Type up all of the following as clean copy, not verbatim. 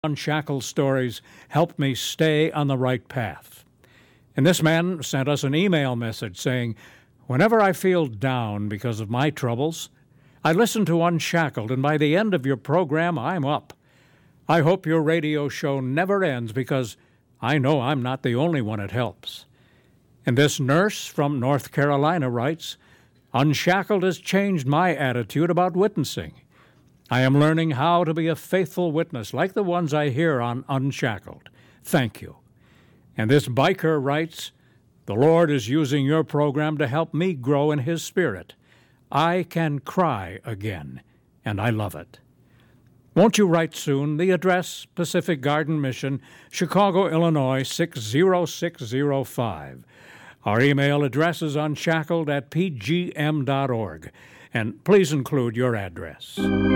Unshackled stories helped me stay on the right path. And this man sent us an email message saying, "Whenever I feel down because of my troubles, I listen to Unshackled, and by the end of your program, I'm up. I hope your radio show never ends because I know I'm not the only one it helps." And this nurse from North Carolina writes, "Unshackled has changed my attitude about witnessing. I am learning how to be a faithful witness like the ones I hear on Unshackled. Thank you." And this biker writes, "The Lord is using your program to help me grow in His Spirit. I can cry again, and I love it." Won't you write soon? The address, Pacific Garden Mission, Chicago, Illinois, 60605. Our email address is unshackled@pgm.org. And please include your address.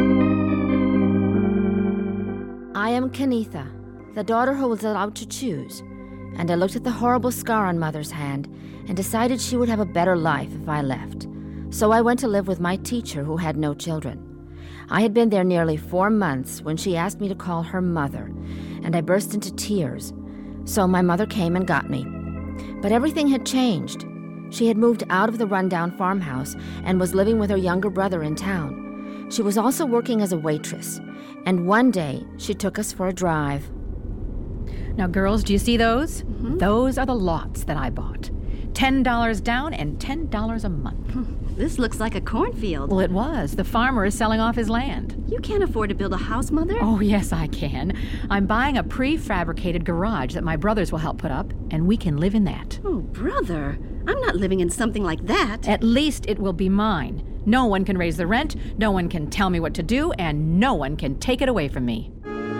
I am Kenitha, the daughter who was allowed to choose, and I looked at the horrible scar on Mother's hand and decided she would have a better life if I left. So I went to live with my teacher who had no children. I had been there nearly 4 months when she asked me to call her mother, and I burst into tears. So my mother came and got me. But everything had changed. She had moved out of the rundown farmhouse and was living with her younger brother in town. She was also working as a waitress, and one day she took us for a drive. Now, girls, do you see those? Mm-hmm. Those are the lots that I bought. $10 down and $10 a month. This looks like a cornfield. Well, it was. The farmer is selling off his land. You can't afford to build a house, Mother? Oh, yes, I can. I'm buying a prefabricated garage that my brothers will help put up, and we can live in that. Oh, brother. I'm not living in something like that. At least it will be mine. No one can raise the rent, no one can tell me what to do, and no one can take it away from me.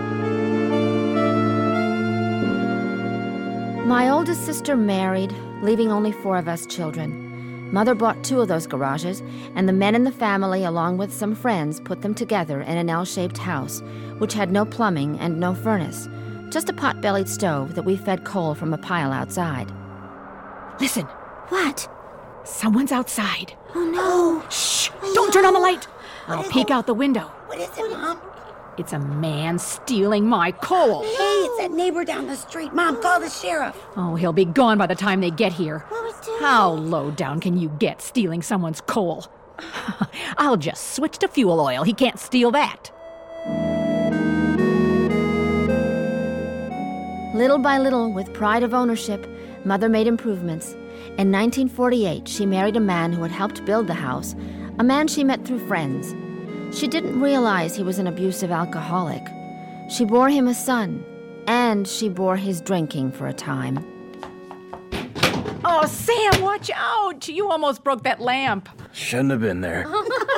My oldest sister married, leaving only 4 of us children. Mother bought 2 of those garages, and the men in the family, along with some friends, put them together in an L-shaped house, which had no plumbing and no furnace, just a pot-bellied stove that we fed coal from a pile outside. Listen. What? Someone's outside. Oh, no. Shh! Don't turn on the light. I'll peek out the window. What is it, Mom? It's a man stealing my coal. Hey, it's that neighbor down the street. Mom, call the sheriff. Oh, he'll be gone by the time they get here. What was doing? How low down can you get stealing someone's coal? I'll just switch to fuel oil. He can't steal that. Little by little, with pride of ownership, Mother made improvements. In 1948, she married a man who had helped build the house, a man she met through friends. She didn't realize he was an abusive alcoholic. She bore him a son, and she bore his drinking for a time. Oh, Sam, watch out! You almost broke that lamp. Shouldn't have been there.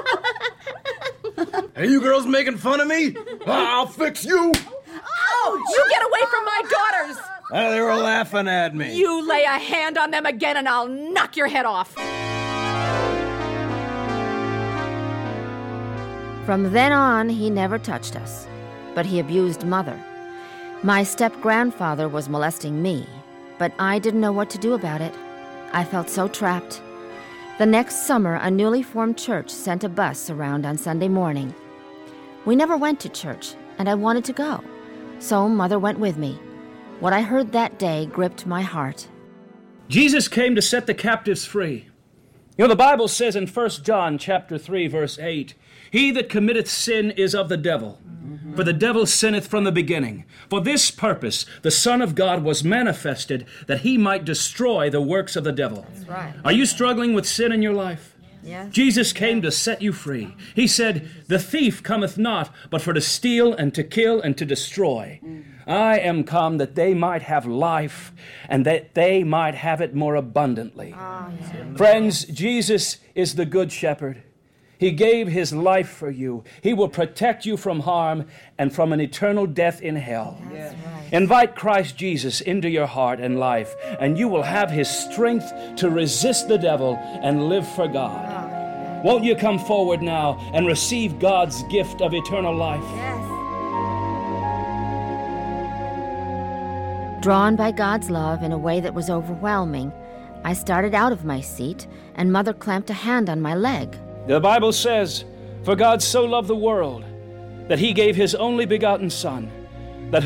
Hey, you girls making fun of me? I'll fix you! Oh, you get away from my daughters! They were laughing at me. You lay a hand on them again and I'll knock your head off. From then on, he never touched us, but he abused Mother. My step-grandfather was molesting me, but I didn't know what to do about it. I felt so trapped. The next summer, a newly formed church sent a bus around on Sunday morning. We never went to church, and I wanted to go, so Mother went with me. What I heard that day gripped my heart. Jesus came to set the captives free. You know, the Bible says in 1 John chapter 3, verse 8, "He that committeth sin is of the devil, for the devil sinneth from the beginning. For this purpose the Son of God was manifested, that he might destroy the works of the devil." That's right. Are you struggling with sin in your life? Yes. Jesus came to set you free. He said, "The thief cometh not, but for to steal and to kill and to destroy. I am come that they might have life, and that they might have it more abundantly." Friends, Jesus is the good shepherd. He gave his life for you. He will protect you from harm and from an eternal death in hell. That's right. Invite Christ Jesus into your heart and life, and you will have his strength to resist the devil and live for God. Won't you come forward now and receive God's gift of eternal life? Yes. Drawn by God's love in a way that was overwhelming, I started out of my seat, and Mother clamped a hand on my leg. The Bible says, "For God so loved the world that he gave his only begotten Son,